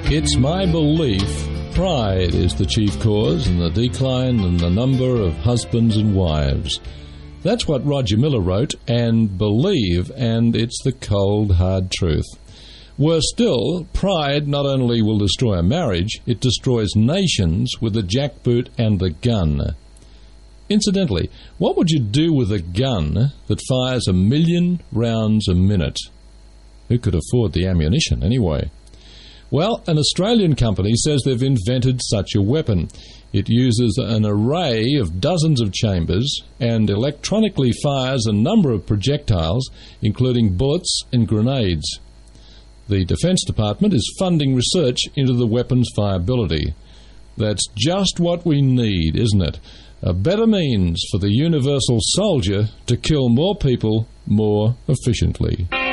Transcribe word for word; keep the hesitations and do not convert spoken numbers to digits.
It's my belief pride is the chief cause in the decline in the number of husbands and wives. That's what Roger Miller wrote, and believe, and it's the cold, hard truth. Worse still, pride not only will destroy a marriage, it destroys nations with the jackboot and the gun. Incidentally, what would you do with a gun that fires a million rounds a minute? Who could afford the ammunition, anyway? Well, an Australian company says they've invented such a weapon. It uses an array of dozens of chambers and electronically fires a number of projectiles, including bullets and grenades. The Defence Department is funding research into the weapon's viability. That's just what we need, isn't it? A better means for the universal soldier to kill more people more efficiently.